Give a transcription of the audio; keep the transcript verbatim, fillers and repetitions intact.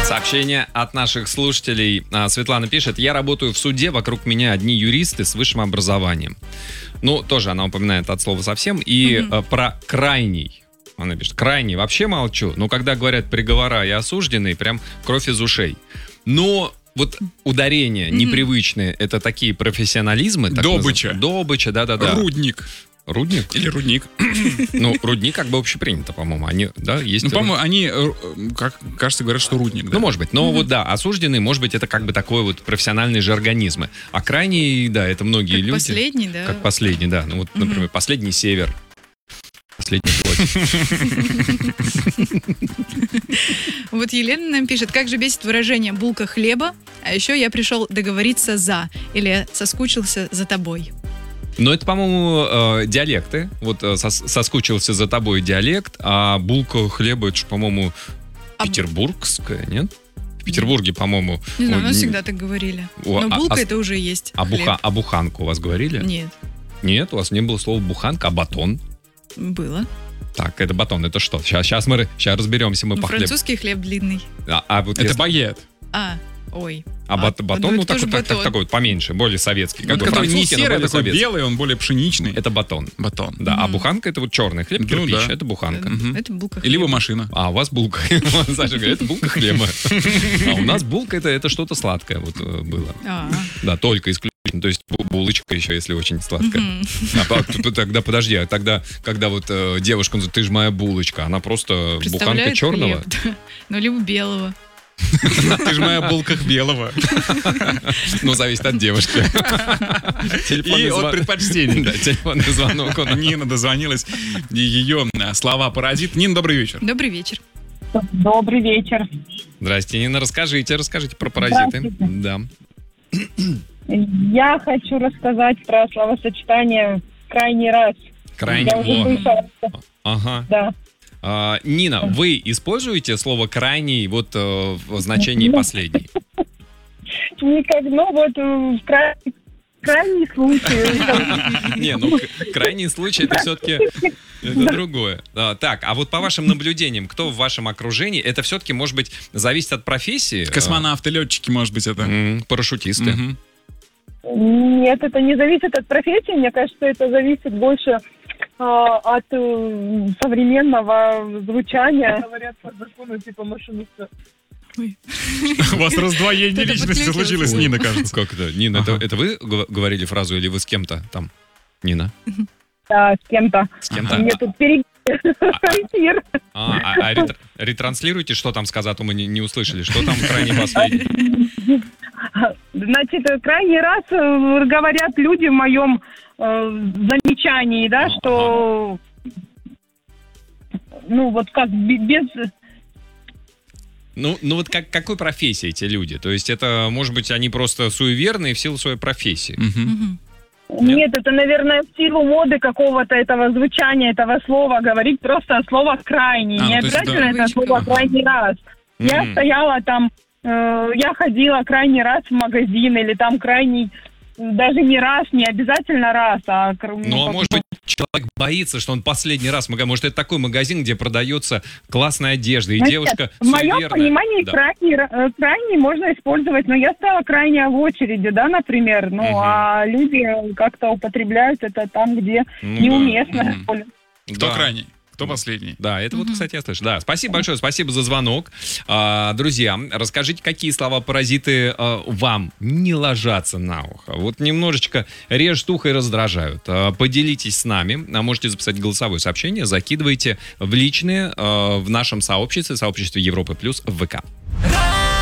Сообщение от наших слушателей. Светлана пишет: я работаю в суде, вокруг меня одни юристы с высшим образованием. Ну, тоже она упоминает от слова совсем. И mm-hmm. про крайний. Она пишет: крайний вообще молчу, но когда говорят приговора и осужденные, прям кровь из ушей. Но вот ударения mm-hmm. непривычные, это такие профессионализмы. Добыча. Наз... Добыча, да-да-да. Рудник. Рудник? Или рудник. Ну, рудник как бы общепринято, по-моему. Они, да, есть. Ну, по-моему, они, как кажется, говорят, что рудник. Да. Ну, может быть. Но mm-hmm. вот, да, осужденный, может быть, это как бы такой вот профессиональный же организм. А крайний, да, это многие как люди. Последний, да. Как последний, да. Ну, вот, mm-hmm. например, последний север. Последний плоть. Вот Елена нам пишет: как же бесит выражение «булка хлеба», а еще я пришел договориться за, или соскучился за тобой. Но это, по-моему, э, диалекты. Вот э, сос- соскучился за тобой диалект, а булка хлеба, это же, по-моему, А- петербургская, нет? В Петербурге, по-моему... Не знаю, ой, у нас не- всегда так говорили. О, Но а- булка а- это уже есть. А, хлеб. буха, а буханку у вас говорили? Нет, Нет, у вас не было слова буханка, а батон. было. Так, это батон, это что? Сейчас, сейчас мы сейчас разберемся, мы Ну, по хлебу. французский хлеб длинный. А, а вот Это если- багет. А, ой. а бат- а, батон, ну, ну, это так, тоже так, так, батон. такой вот поменьше, более советский. Как Вот бы который не французский, но серый, а более такой советский. белый, он более пшеничный. Это батон. Батон. Да, а Мгм. буханка это вот черный хлеб, Ну, кирпич, да. это буханка. Мгм. Это булка Либо хлеба. машина. А у вас булка. Саша говорит, это булка хлеба. А у нас булка это, это что-то сладкое вот э, было. А, Да, только исключительно. То есть бу- булочка еще, если очень сладкая. мгм. А по- т- тогда подожди, а тогда, когда вот э, девушка, ну, ты же моя булочка, она просто буханка Представляет черного. хлеб, да. Ну, либо белого. Ты же моя булка белого. Ну, зависит от девушки. Телефонный И от звон- предпочтений. Да, телефонный звонок. он- Нина дозвонилась, и ее слова паразит. Нина, добрый вечер. Добрый вечер. Добрый вечер. Здрасте, Нина, расскажите, расскажите про паразиты. Да. Я хочу рассказать про словосочетание «крайний раз». Крайне. Я уже О, слышала, ага. да. А, Нина, вы используете слово «крайний» вот э, в значении «последний»? Никак, ну вот э, в край- крайний случай. Не, ну к- крайний случай это все-таки это другое. А, так, а вот по вашим наблюдениям, кто в вашем окружении, это все-таки, может быть, зависит от профессии? Космонавты, летчики, может быть, это. А, м, парашютисты. Мгм. Нет, это не зависит от профессии. Мне кажется, это зависит больше а, от э, современного звучания. Говорят, по закону типа машиниста. У вас раздвоение Кто-то личности подключился. случилось, Ой, Нина, кажется. Как это? Нина, Ага. это, это вы г- говорили фразу или вы с кем-то там? Нина? Да, с кем-то. С кем-то? Мне тут перебили эфир. А, а- а ретр- ретранслируйте, что там сказать, а то мы не, не услышали. Что там крайне последний? Значит, крайний раз э, говорят люди в моем э, замечании, да, Ага. что ну вот как бе- без Ну, ну вот как, какой профессии эти люди? То есть это, может быть, они просто суеверные в силу своей профессии? Мгм. Мгм. Нет? нет, это, наверное, в силу моды какого-то этого звучания, этого слова, говорить просто слово крайний. А, Не ну, то есть обязательно это это привычка. слово Ага. крайний раз. Я Мгм. стояла там, э, я ходила крайний раз в магазин, или там крайний, даже не раз, не обязательно раз, а... кр- Ну, а как может бы- быть, человек боится, что он последний раз в магазин. Может, это такой магазин, где продается классная одежда, и Значит, девушка в моем суеверная. понимании Да. крайний, ра- э, крайний можно использовать, но я стала крайне в очереди, да, например, ну, Мгм. а люди как-то употребляют это там, где Ну да. неуместно. Мгм. что ли. Кто Да. крайний? Кто последний? Да, это вот, Мгм. кстати, я слышу. Да, спасибо большое, спасибо за звонок. А, друзья, расскажите, какие слова-паразиты а, вам не ложатся на ухо. Вот немножечко режут ухо и раздражают. А, поделитесь с нами. А можете записать голосовое сообщение, закидывайте в личные а, в нашем сообществе, сообществе Европы Плюс в ВК.